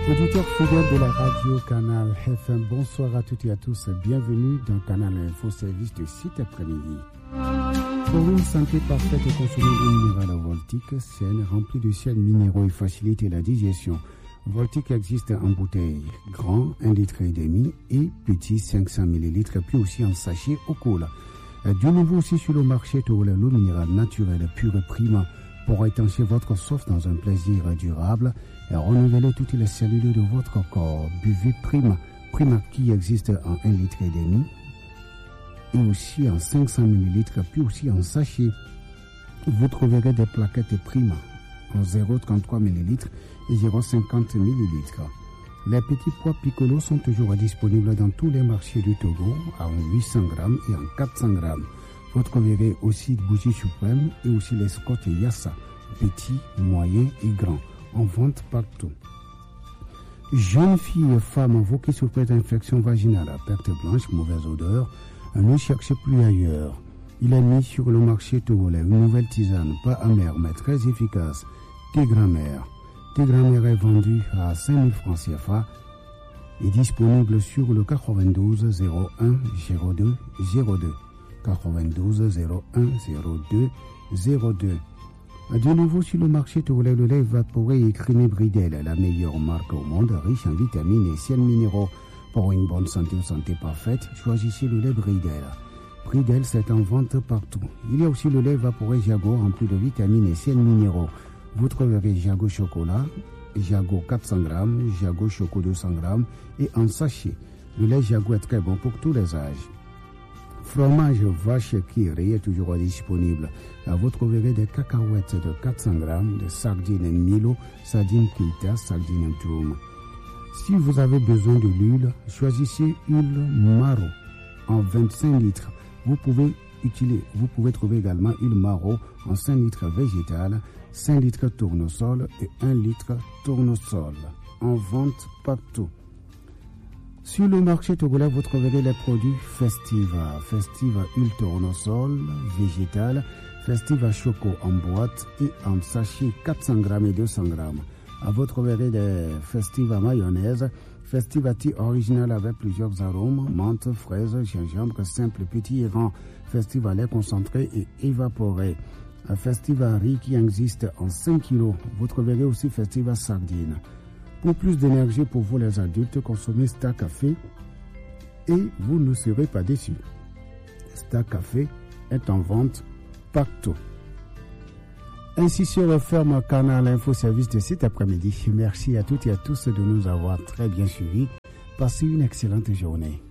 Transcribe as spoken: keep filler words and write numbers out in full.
Auditeurs fidèles de la radio Canal F M, bonsoir à toutes et à tous. Bienvenue dans Canal Info Service de cet après-midi. Pour une santé parfaite, consommez une minérale Voltic, saine, remplie de sels minéraux et faciliter la digestion. Voltic existe en bouteille grand, un litre et demi, et petit, cinq cents millilitres, puis aussi en sachet au cola. Du nouveau aussi sur le marché, l'eau minérale naturelle pure prima pour étancher votre soif dans un plaisir durable et renouveler toutes les cellules de votre corps. Buvez Prima, Prima qui existe en un litre et demi et aussi en cinq cents millilitres, puis aussi en sachet. Vous trouverez des plaquettes Prima en zéro virgule trente-trois millilitres et zéro virgule cinquante millilitres. Les petits pois Piccolo sont toujours disponibles dans tous les marchés du Togo en huit cents grammes et en quatre cents grammes. Vous trouverez aussi Bougie Suprême et aussi les Scott Yassa, petits, moyens et grands, en vente partout. Jeunes filles et femmes, vous qui souffrez d'infection vaginale, perte blanche, mauvaise odeur, ne cherchez plus ailleurs. Il est mis sur le marché togolais une nouvelle tisane, pas amère mais très efficace, Thé Grand-Mère. Thé Grand-Mère est vendu à cinq mille francs C F A et disponible sur le quatre-vingt-douze zéro un zéro deux zéro deux. quatre-vingt-douze zéro un zéro deux zéro deux. De nouveau sur le marché togolais, le lait évaporé et crémé Bridel, la meilleure marque au monde, riche en vitamines et sels minéraux. Pour une bonne santé ou santé parfaite, choisissez le lait Bridel. Bridel, c'est en vente partout. Il y a aussi le lait évaporé Jago rempli de vitamines et sels minéraux. Vous trouverez Jago Chocolat, Jago quatre cents grammes, Jago Choco deux cents grammes et en sachet. Le lait Jago est très bon pour tous les âges. Fromage vache Kiri est toujours disponible. Vous trouverez des cacahuètes de quatre cents grammes, des sardines Milo, sardines Kita, sardines Toum. Si vous avez besoin de l'huile, choisissez huile Maro en vingt-cinq litres. Vous pouvez utiliser, vous pouvez trouver également huile Maro en cinq litres végétale, cinq litres tournesol et un litre tournesol. En vente partout. Sur le marché togolais, vous trouverez les produits Festiva, Festiva huile tournesol, végétale, Festiva Choco en boîte et en sachet quatre cents grammes et deux cents grammes. Vous trouverez des Festiva mayonnaise, Festiva thé original avec plusieurs arômes, menthe, fraise, gingembre, simple, petit et grand, Festiva lait concentré et évaporé. Festiva riz qui existe en cinq kilos. Vous trouverez aussi Festiva sardine. Pour plus d'énergie pour vous les adultes, consommez Star Café et vous ne serez pas déçus. Star Café est en vente partout. Ainsi se referme Canal Info Service de cet après-midi. Merci à toutes et à tous de nous avoir très bien suivis. Passez une excellente journée.